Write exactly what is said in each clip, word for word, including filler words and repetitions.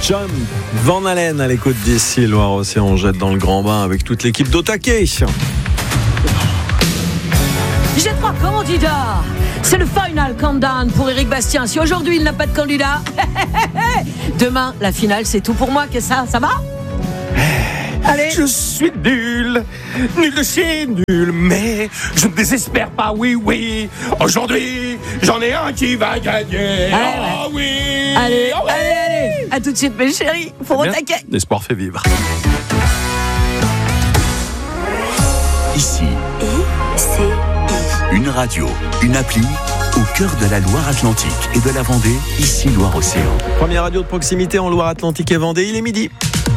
Jump, Van Halen à l'écoute d'ici, Loire-Océan, on jette dans le grand bain avec toute l'équipe d'Otake. J'ai trois candidats. C'est le final countdown pour Éric Bastien. Si aujourd'hui il n'a pas de candidat, demain la finale c'est tout pour moi. Qu'est-ce que ça, ça va? Allez. Je suis nul, nul de chez nul, mais je ne désespère pas, oui, oui. Aujourd'hui, j'en ai un qui va gagner. Allez, oh ouais. oui. Allez, oh, oui. allez, allez. À tout de suite, mes chéris. Faut retaquer. L'espoir fait vivre. Ici, I C I. une radio, une appli au cœur de la Loire-Atlantique et de la Vendée, ici Loire-Océan. Première radio de proximité en Loire-Atlantique et Vendée, il est midi.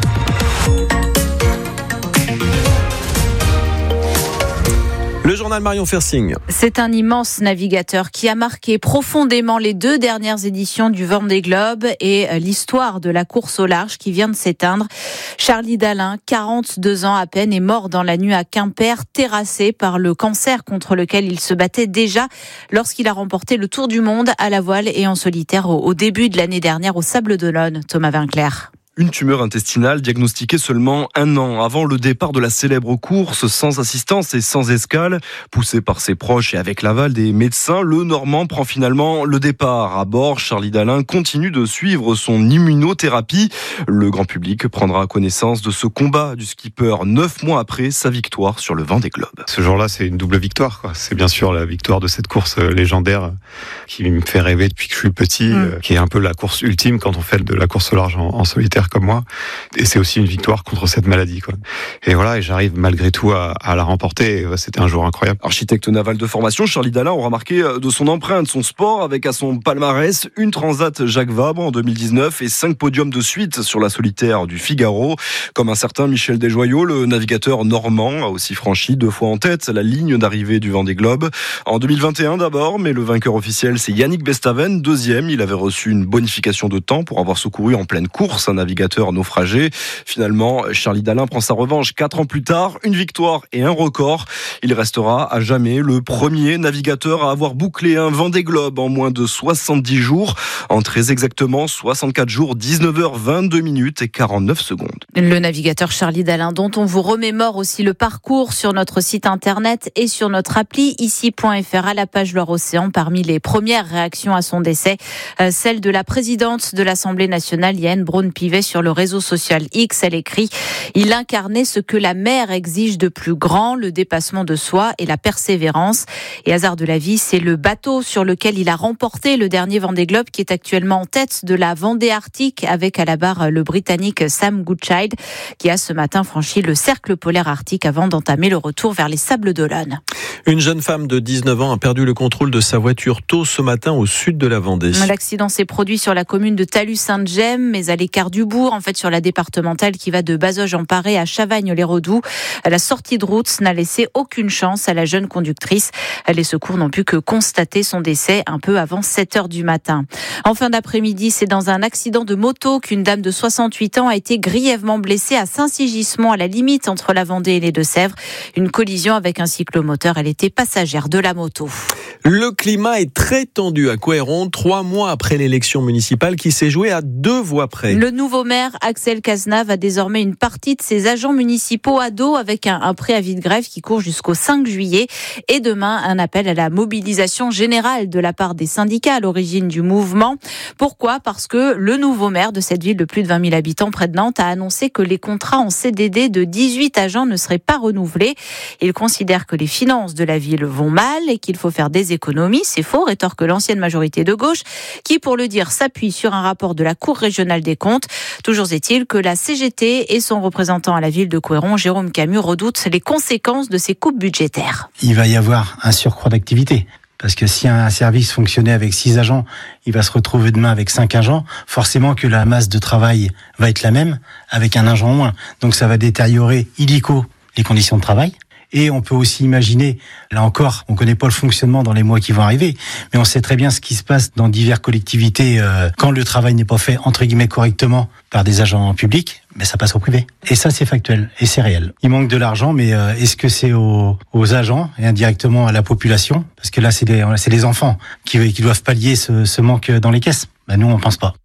Le journal Marion Fersing. C'est un immense navigateur qui a marqué profondément les deux dernières éditions du Vendée Globe et l'histoire de la course au large qui vient de s'éteindre. Charlie Dalin, quarante-deux ans à peine, est mort dans la nuit à Quimper, terrassé par le cancer contre lequel il se battait déjà lorsqu'il a remporté le Tour du Monde à la voile et en solitaire au, au début de l'année dernière au Sables-d'Olonne. Thomas Vinclair. Une tumeur intestinale diagnostiquée seulement un an avant le départ de la célèbre course, sans assistance et sans escale. Poussé par ses proches et avec l'aval des médecins, le Normand prend finalement le départ. À bord, Charlie Dalin continue de suivre son immunothérapie. Le grand public prendra connaissance de ce combat du skipper neuf mois après sa victoire sur le Vendée Globe. Ce jour-là, c'est une double victoire, quoi. C'est bien sûr la victoire de cette course légendaire qui me fait rêver depuis que je suis petit, mmh. qui est un peu la course ultime quand on fait de la course au large en, en solitaire comme moi, et c'est aussi une victoire contre cette maladie, quoi. Et voilà, et j'arrive malgré tout à, à la remporter, et c'était un jour incroyable. Architecte naval de formation, Charlie Dalin aura marqué de son empreinte son sport avec à son palmarès une Transat Jacques Vabre en deux mille dix-neuf et cinq podiums de suite sur la solitaire du Figaro. Comme un certain Michel Desjoyaux, le navigateur normand a aussi franchi deux fois en tête la ligne d'arrivée du Vendée Globe. En deux mille vingt et un d'abord, mais le vainqueur officiel c'est Yannick Bestaven, deuxième. Il avait reçu une bonification de temps pour avoir secouru en pleine course un navigateur naufragé. Finalement, Charlie Dalin prend sa revanche quatre ans plus tard, une victoire et un record. Il restera à jamais le premier navigateur à avoir bouclé un Vendée Globe en moins de soixante-dix jours, en très exactement soixante-quatre jours, dix-neuf heures vingt-deux minutes et quarante-neuf secondes. Le navigateur Charlie Dalin, dont on vous remémore aussi le parcours sur notre site internet et sur notre appli ici point f r à la page Loire-Océan. Parmi les premières réactions à son décès, euh, celle de la présidente de l'Assemblée nationale, Yael Braun-Pivet, sur le réseau social X. Elle écrit « Il incarnait ce que la mer exige de plus grand, le dépassement de soi et la persévérance. Et hasard de la vie, c'est le bateau sur lequel il a remporté le dernier Vendée Globe qui est actuellement en tête de la Vendée Arctique avec à la barre le Britannique Sam Goodchild qui a ce matin franchi le cercle polaire arctique avant d'entamer le retour vers les Sables-d'Olonne. » Une jeune femme de dix-neuf ans a perdu le contrôle de sa voiture tôt ce matin au sud de la Vendée. L'accident s'est produit sur la commune de Talus-Sainte-Gemme, mais à l'écart du bourg, en fait sur la départementale qui va de Bazoges-en-Paré à Chavagne-les-Redoux. La sortie de route n'a laissé aucune chance à la jeune conductrice. Les secours n'ont pu que constater son décès un peu avant sept heures du matin. En fin d'après-midi, c'est dans un accident de moto qu'une dame de soixante-huit ans a été grièvement blessée à Saint-Sigismond, à la limite entre la Vendée et les Deux-Sèvres. Une collision avec un cyclomoteur. Elle était passagère de la moto. Le climat est très tendu à Couëron, trois mois après l'élection municipale qui s'est jouée à deux voix près. Le nouveau maire, Axel Cazenave, a désormais une partie de ses agents municipaux à dos avec un, un préavis de grève qui court jusqu'au cinq juillet. Et demain, un appel à la mobilisation générale de la part des syndicats à l'origine du mouvement. Pourquoi ? Parce que le nouveau maire de cette ville de plus de vingt mille habitants près de Nantes a annoncé que les contrats en C D D de dix-huit agents ne seraient pas renouvelés. Il considère que les finances de la ville vont mal et qu'il faut faire des économies. C'est faux, rétorque l'ancienne majorité de gauche qui, pour le dire, s'appuie sur un rapport de la Cour régionale des comptes. Toujours est-il que la C G T et son représentant à la ville de Couëron, Jérôme Camus, redoutent les conséquences de ces coupes budgétaires. Il va y avoir un surcroît d'activité. Parce que si un service fonctionnait avec six agents, il va se retrouver demain avec cinq agents. Forcément que la masse de travail va être la même, avec un agent en moins. Donc ça va détériorer illico les conditions de travail. Et on peut aussi imaginer, là encore, on ne connaît pas le fonctionnement dans les mois qui vont arriver, mais on sait très bien ce qui se passe dans diverses collectivités euh, quand le travail n'est pas fait, entre guillemets, correctement par des agents publics, mais ça passe au privé. Et ça, c'est factuel et c'est réel. Il manque de l'argent, mais euh, est-ce que c'est aux, aux agents et indirectement à la population ? Parce que là, c'est des, c'est les enfants qui, qui doivent pallier ce, ce manque dans les caisses. Ben nous, on ne pense pas.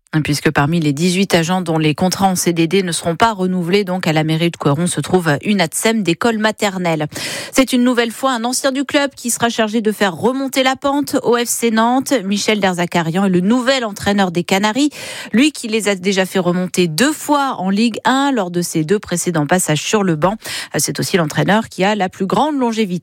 Puisque parmi les dix-huit agents dont les contrats en C D D ne seront pas renouvelés, donc à la mairie de Couëron se trouve une A T S E M d'école maternelle. C'est une nouvelle fois un ancien du club qui sera chargé de faire remonter la pente au F C Nantes. Michel Derzakarian est le nouvel entraîneur des Canaries. Lui qui les a déjà fait remonter deux fois en Ligue un lors de ses deux précédents passages sur le banc. C'est aussi l'entraîneur qui a la plus grande longévité